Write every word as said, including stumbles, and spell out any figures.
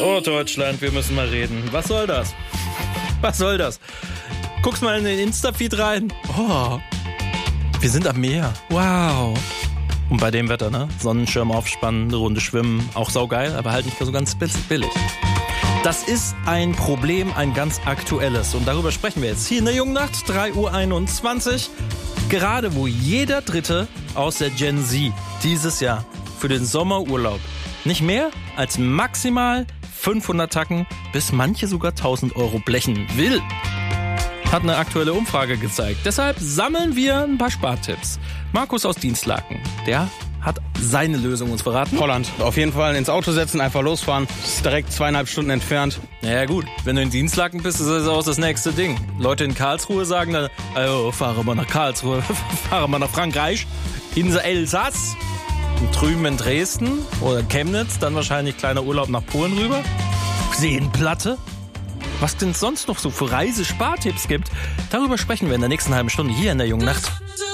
Oh Deutschland, wir müssen mal reden. Was soll das? Was soll das? Guckst mal in den Insta-Feed rein. Oh, wir sind am Meer. Wow. Und bei dem Wetter, ne? Sonnenschirm aufspannen, eine Runde schwimmen. Auch saugeil, aber halt nicht so ganz billig. Das ist ein Problem, ein ganz aktuelles. Und darüber sprechen wir jetzt hier in der Jungnacht, drei Uhr einundzwanzig. Gerade wo jeder Dritte aus der Gen Z dieses Jahr für den Sommerurlaub nicht mehr als maximal fünfhundert Tacken bis manche sogar tausend Euro blechen will. Hat eine aktuelle Umfrage gezeigt. Deshalb sammeln wir ein paar Spartipps. Markus aus Dienstlaken, der hat seine Lösung uns verraten. Holland. Auf jeden Fall ins Auto setzen, einfach losfahren. Das ist direkt zweieinhalb Stunden entfernt. Naja gut, wenn du in Dienstlaken bist, ist das auch das nächste Ding. Leute in Karlsruhe sagen dann, also, fahre mal nach Karlsruhe, fahre mal nach Frankreich, Insel Elsass. Und drüben in Dresden oder Chemnitz, dann wahrscheinlich kleiner Urlaub nach Polen rüber. Seenplatte. Was denn sonst noch so für Reisespartipps gibt, darüber sprechen wir in der nächsten halben Stunde hier in der Jungnacht.